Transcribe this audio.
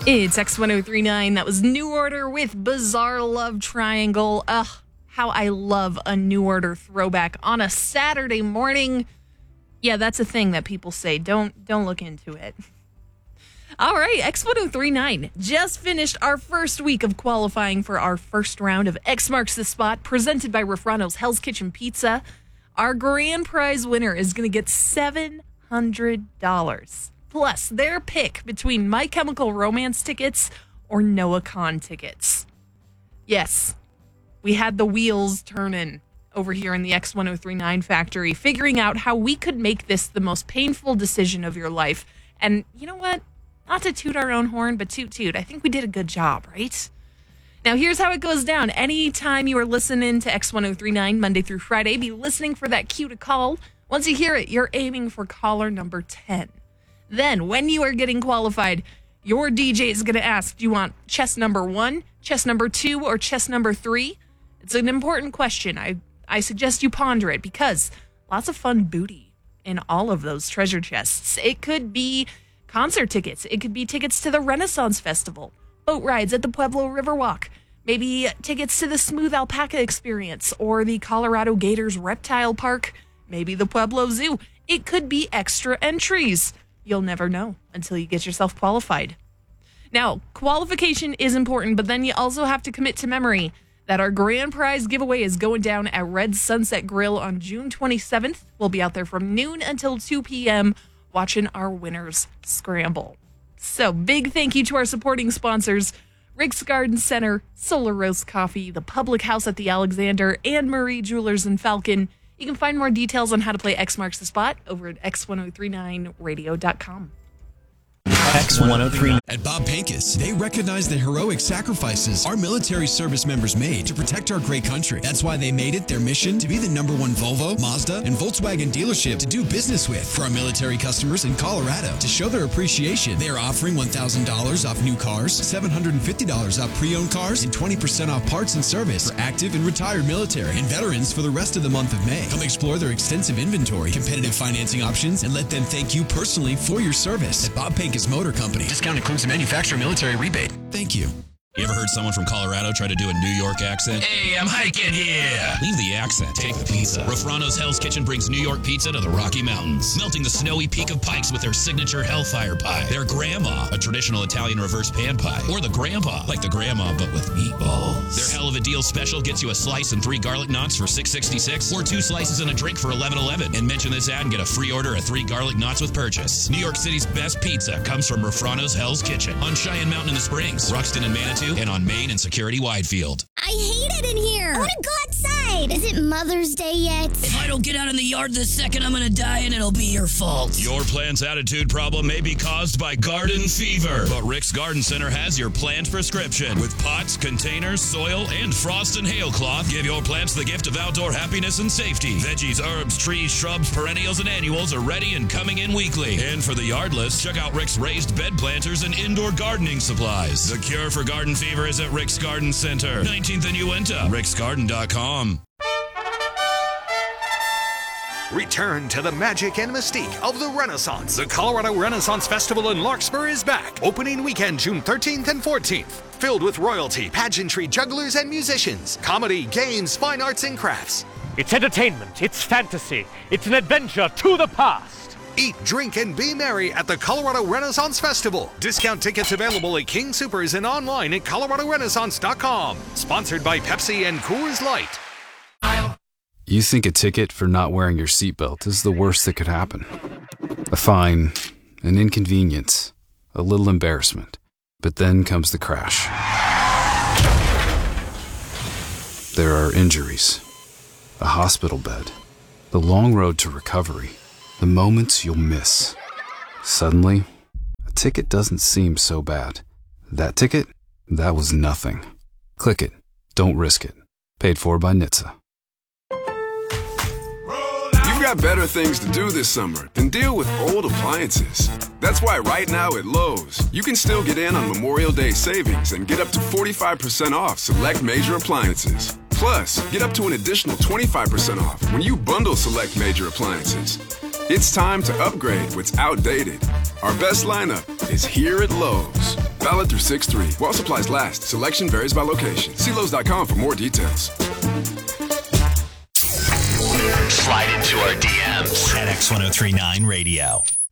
It's X1039. That was New Order with Bizarre Love Triangle. Ugh, how I love a New Order throwback on a Saturday morning. Yeah, that's a thing that people say. Don't look into it. All right, X1039 just finished our first week of qualifying for our first round of X Marks the Spot presented by Refrano's Hell's Kitchen Pizza. Our grand prize winner is going to get $700. Plus their pick between My Chemical Romance tickets or Noah Kahan tickets. Yes, we had the wheels turning over here in the X1039 factory, figuring out how we could make this the most painful decision of your life. And you know what? Not to toot our own horn, but toot. I think we did a good job, right? Now, here's how it goes down. Anytime you are listening to X1039 Monday through Friday, be listening for that cue to call. Once you hear it, you're aiming for caller number 10. Then, when you are getting qualified, your DJ is going to ask, do you want chest number 1, chest number 2, or chest number 3? It's an important question. I suggest you ponder it because lots of fun booty in all of those treasure chests. It could be concert tickets. It could be tickets to the Renaissance Festival, boat rides at the Pueblo Riverwalk, maybe tickets to the Smooth Alpaca Experience or the Colorado Gators Reptile Park, maybe the Pueblo Zoo. It could be extra entries. You'll never know until you get yourself qualified. Now, qualification is important, but then you also have to commit to memory that our grand prize giveaway is going down at Red Sunset Grill on June 27th. We'll be out there from noon until 2 p.m. watching our winners scramble. So, big thank you to our supporting sponsors, Rick's Garden Center, Solar Roast Coffee, the Public House at the Alexander, and Marie Jewelers in Falcon. You can find more details on how to play X Marks the Spot over at x1039radio.com. X1039. At Bob Pincus, they recognize the heroic sacrifices our military service members made to protect our great country. That's why they made it their mission to be the #1 Volvo, Mazda, and Volkswagen dealership to do business with. For our military customers in Colorado, to show their appreciation, they are offering $1,000 off new cars, $750 off pre-owned cars, and 20% off parts and service for active and retired military and veterans for the rest of the month of May. Come explore their extensive inventory, competitive financing options, and let them thank you personally for your service. At Bob Pincus Motor Company. Discount includes a manufacturer military rebate. Thank you. You ever heard someone from Colorado try to do a New York accent? Hey, I'm hiking here. Leave the accent. Take the pizza. Refrano's Hell's Kitchen brings New York pizza to the Rocky Mountains, melting the snowy peak of Pikes with their signature Hellfire Pie, their Grandma, a traditional Italian reverse pan pie, or the Grandpa, like the Grandma but with meatballs. Their Hell of a Deal special gets you a slice and 3 garlic knots for $6.66, or 2 slices and a drink for $11.11. And mention this ad and get a free order of 3 garlic knots with purchase. New York City's best pizza comes from Refrano's Hell's Kitchen on Cheyenne Mountain in the Springs, Ruxton and Manitou, and on Main and Security Widefield. I hate it in here. I want to go outside. Is it Mother's Day yet? If I don't get out in the yard this second, I'm going to die and it'll be your fault. Your plant's attitude problem may be caused by garden fever, but Rick's Garden Center has your plant prescription. With pots, containers, soil, and frost and hail cloth, give your plants the gift of outdoor happiness and safety. Veggies, herbs, trees, shrubs, perennials, and annuals are ready and coming in weekly. And for the yardless, check out Rick's raised bed planters and indoor gardening supplies. The cure for garden fever is at Rick's Garden Center, 19th and Uinta, ricksgarden.com. Return to the magic and mystique of the Renaissance. The Colorado Renaissance Festival in Larkspur is back. Opening weekend, June 13th and 14th. Filled with royalty, pageantry, jugglers, and musicians. Comedy, games, fine arts, and crafts. It's entertainment. It's fantasy. It's an adventure to the past. Eat, drink, and be merry at the Colorado Renaissance Festival. Discount tickets available at King Soopers and online at coloradorenaissance.com. Sponsored by Pepsi and Coors Light. You think a ticket for not wearing your seatbelt is the worst that could happen. A fine, an inconvenience, a little embarrassment. But then comes the crash. There are injuries, a hospital bed, the long road to recovery, the moments you'll miss. Suddenly, a ticket doesn't seem so bad. That ticket? That was nothing. Click it. Don't risk it. Paid for by NHTSA. You've got better things to do this summer than deal with old appliances. That's why right now at Lowe's, you can still get in on Memorial Day savings and get up to 45% off select major appliances. Plus, get up to an additional 25% off when you bundle select major appliances. It's time to upgrade what's outdated. Our best lineup is here at Lowe's. Valid through 6/3. While supplies last. Selection varies by location. See Lowe's.com for more details. Slide into our DMs at X1039 Radio.